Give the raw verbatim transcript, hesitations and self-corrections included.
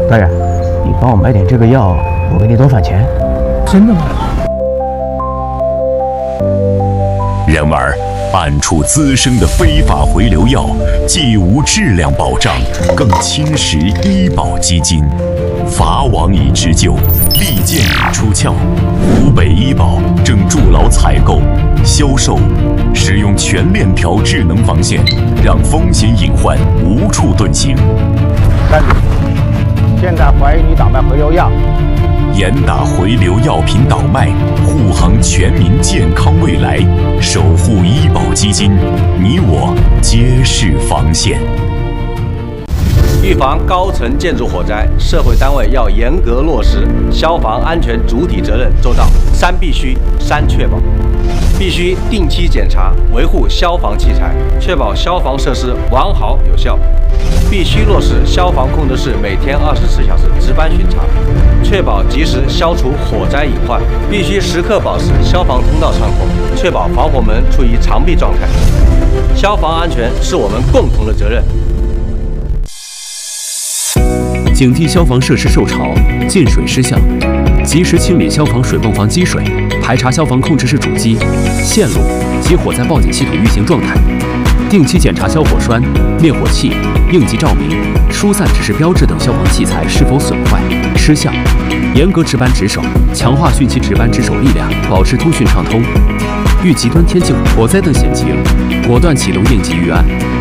大人，你帮我买点这个药，我给你多返钱。 真的吗？ 然而，暗处滋生的非法回流药，既无质量保障，更侵蚀医保基金。法网已织就，利剑已出鞘。湖北医保正筑牢采购、销售、使用全链条智能防线，让风险隐患无处遁形。 站住！现在怀疑你倒卖回流药。 严打回流药品倒卖，护航全民健康未来，守护医保基金，你我皆是防线。 预防高层建筑火灾，社会单位要严格落实消防安全主体责任周到。三必须，三确保：必须定期检查，维护消防器材，确保消防设施完好有效；必须落实消防控制室每天二十四小时值班巡查，确保及时消除火灾隐患；必须时刻保持消防通道畅通，确保防火门处于常闭状态。消防安全是我们共同的责任。 警惕消防设施受潮、进水失效，及时清理消防水泵房积水，排查消防控制室主机、线路及火灾报警系统运行状态，定期检查消火栓、灭火器、应急照明、疏散指示标志等消防器材是否损坏、失效，严格值班值守，强化汛期值班值守力量，保持通讯畅通。遇极端天气、火灾等险情，果断启动应急预案。